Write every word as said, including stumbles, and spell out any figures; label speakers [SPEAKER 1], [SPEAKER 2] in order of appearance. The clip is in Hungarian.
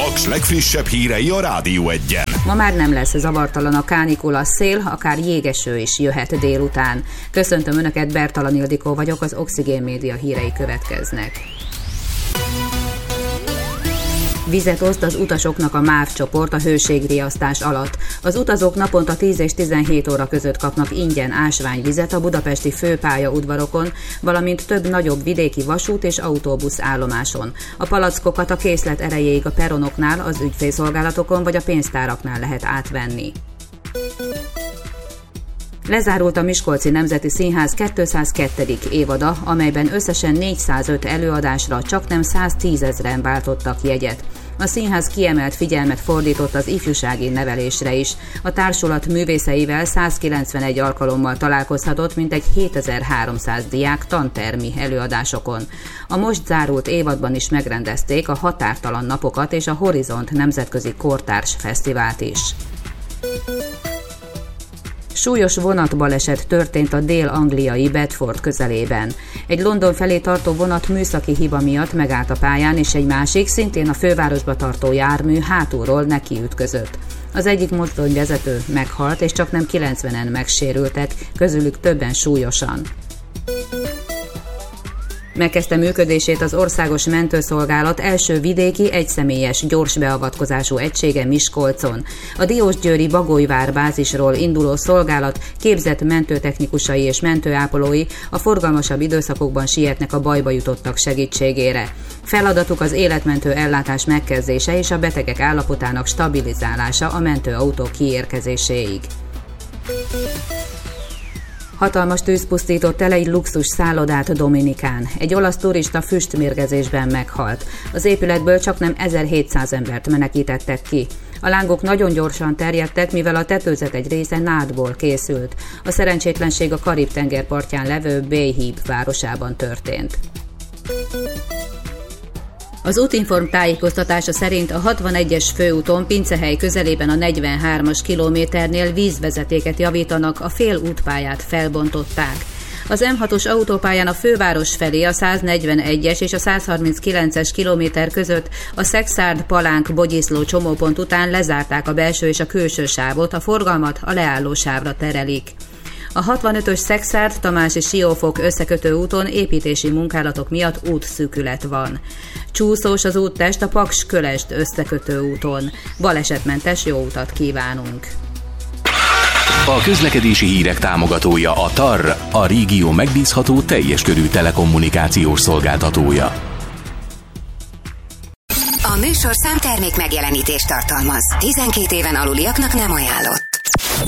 [SPEAKER 1] Paks legfrissebb hírei a Rádió Egyen.
[SPEAKER 2] Ma már nem lesz zavartalan a kánikula, szél, akár jégeső is jöhet délután. Köszöntöm Önöket, Bertalan Ildikó vagyok, az Oxigén Média hírei következnek. Vizet oszt az utasoknak a MÁV csoport a hőségriasztás alatt. Az utazók naponta tíz és tizenhét óra között kapnak ingyen ásványvizet a budapesti főpálya udvarokon, valamint több nagyobb vidéki vasút és autóbusz állomáson. A palackokat a készlet erejéig a peronoknál, az ügyfélszolgálatokon vagy a pénztáraknál lehet átvenni. Lezárult a Miskolci Nemzeti Színház kétszázkettő. évada, amelyben összesen négyszázöt előadásra csaknem száztízezren váltottak jegyet. A színház kiemelt figyelmet fordított az ifjúsági nevelésre is. A társulat művészeivel százkilencvenegy alkalommal találkozhatott mintegy hétezer-háromszáz diák tantermi előadásokon. A most zárult évadban is megrendezték a Határtalan napokat és a Horizont nemzetközi kortárs fesztivált is. Súlyos vonatbaleset történt a dél-angliai Bedford közelében. Egy London felé tartó vonat műszaki hiba miatt megállt a pályán, és egy másik, szintén a fővárosba tartó jármű hátulról nekiütközött. Az egyik mozdonyvezető meghalt, és csaknem kilencvenen megsérültek, közülük többen súlyosan. Megkezdte működését az Országos Mentőszolgálat első vidéki egyszemélyes gyors beavatkozású egysége Miskolcon. A Diósgyőri Bagolyvár bázisról induló szolgálat képzett mentőtechnikusai és mentőápolói a forgalmasabb időszakokban sietnek a bajba jutottak segítségére. Feladatuk az életmentő ellátás megkezdése és a betegek állapotának stabilizálása a mentőautó kiérkezéséig. Hatalmas tűz pusztított el egy luxus szállodát Dominikán. Egy olasz turista füstmérgezésben meghalt. Az épületből csaknem ezerhétszáz embert menekítettek ki. A lángok nagyon gyorsan terjedtek, mivel a tetőzet egy része nádból készült. A szerencsétlenség a Karib-tenger partján levő Bay Heap városában történt. Az Útinform tájékoztatása szerint a hatvanegyes főúton Pincehely közelében a negyvenhármas kilométernél vízvezetéket javítanak, a fél útpályát felbontották. Az M hatos autópályán a főváros felé a száznegyvenegyes és a százharminckilences kilométer között a Szekszárd-Palánk-Bogyiszló csomópont után lezárták a belső és a külső sávot, a forgalmat a leálló sávra terelik. A hatvanötös Szekszárd-Tamási-Siófok összekötő úton építési munkálatok miatt útszűkület van. Csúszós az úttest a Paks-Kölesd összekötő úton. Balesetmentes jó utat kívánunk!
[SPEAKER 3] A közlekedési hírek támogatója a TAR, a régió megbízható teljes körű telekommunikációs szolgáltatója.
[SPEAKER 4] A műsorszám termék megjelenítést tartalmaz. tizenkét éven aluliaknak nem ajánlott.